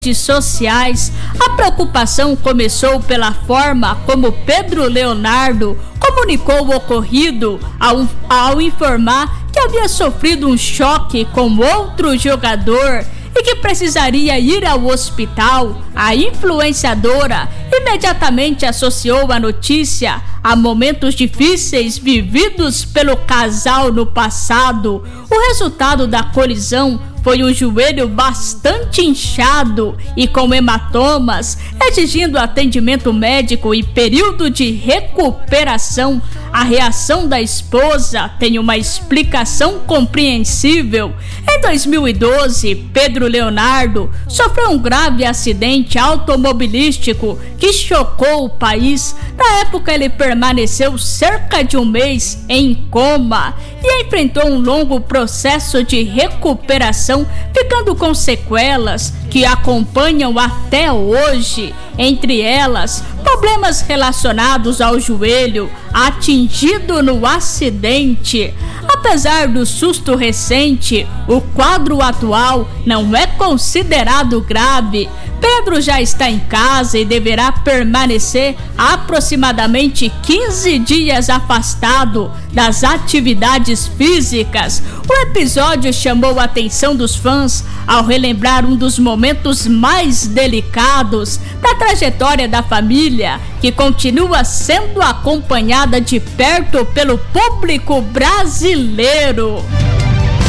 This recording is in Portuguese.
redes sociais. A preocupação começou pela forma como Pedro Leonardo comunicou o ocorrido ao informar que havia sofrido um choque com outro jogador e que precisaria ir ao hospital. A influenciadora imediatamente associou a notícia a momentos difíceis vividos pelo casal no passado. O resultado da colisão foi um joelho bastante inchado e com hematomas, exigindo atendimento médico e período de recuperação. A reação da esposa tem uma explicação compreensível. Em 2012, Pedro Leonardo sofreu um grave acidente automobilístico que chocou o país. Na época, ele permaneceu cerca de um mês em coma e enfrentou um longo processo de recuperação, ficando com sequelas que acompanham até hoje, entre elas problemas relacionados ao joelho atingido no acidente. Apesar do susto recente, o quadro atual não é considerado grave. Pedro já está em casa e deverá permanecer aproximadamente 15 dias afastado das atividades físicas. O episódio chamou a atenção dos fãs ao relembrar um dos momentos mais delicados da trajetória da família, que continua sendo acompanhada de perto pelo público brasileiro.